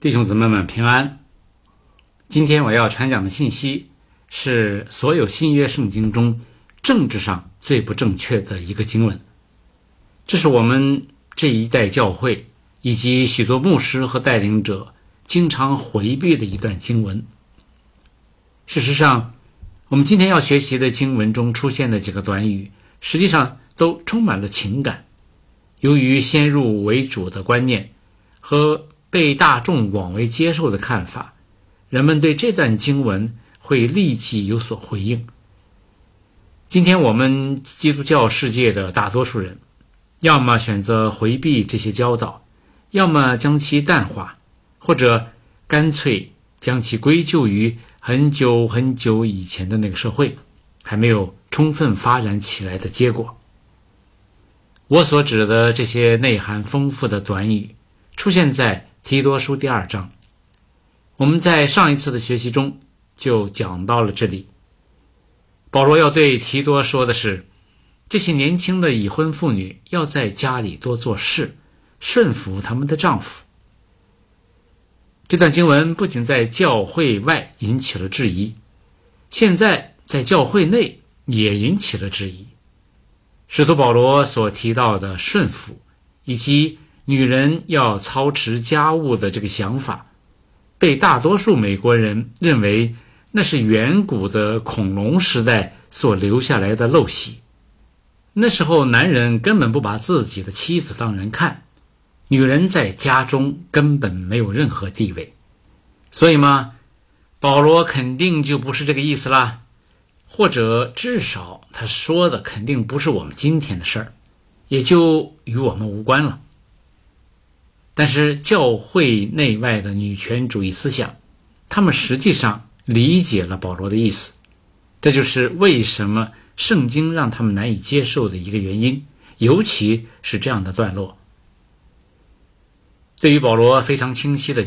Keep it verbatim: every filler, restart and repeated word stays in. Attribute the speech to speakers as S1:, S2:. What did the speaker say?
S1: 弟兄姊妹们平安。今天我要传讲的信息是所有新约圣经中政治上最不正确的一个经文。这是我们这一代教会以及许多牧师和带领者经常回避的一段经文。事实上，我们今天要学习的经文中出现的几个短语，实际上都充满了情感。由于先入为主的观念和被大众广为接受的看法，人们对这段经文会立即有所回应。今天我们基督教世界的大多数人，要么选择回避这些教导，要么将其淡化，或者干脆将其归咎于很久很久以前的那个社会还没有充分发展起来的结果。我所指的这些内涵丰富的短语出现在提多书第二章，我们在上一次的学习中就讲到了这里。保罗要对提多说的是，这些年轻的已婚妇女要在家里多做事，顺服他们的丈夫。这段经文不仅在教会外引起了质疑，现在在教会内也引起了质疑。使徒保罗所提到的顺服以及女人要操持家务的这个想法，被大多数美国人认为那是远古的恐龙时代所留下来的陋习。那时候男人根本不把自己的妻子当人看，女人在家中根本没有任何地位。所以嘛，保罗肯定就不是这个意思啦，或者至少他说的肯定不是我们今天的事儿，也就与我们无关了。但是教会内外的女权主义思想，他们实际上理解了保罗的意思，这就是为什么圣经让他们难以接受的一个原因，尤其是这样的段落。对于保罗非常清晰的